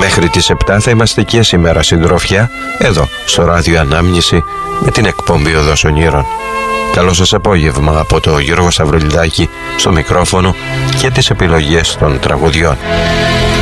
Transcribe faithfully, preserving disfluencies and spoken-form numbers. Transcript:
Μέχρι τις επτά θα είμαστε και σήμερα συντροφιά, εδώ στο ράδιο Ανάμνηση, με την εκπομπή Οδός Ονείρων. Καλό σας απόγευμα από το Γιώργο Σταυρουλιδάκη στο μικρόφωνο και τις επιλογές των τραγουδιών.